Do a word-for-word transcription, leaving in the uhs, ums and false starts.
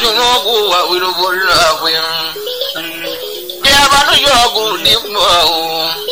no go we do for love. Yeah, but you are good.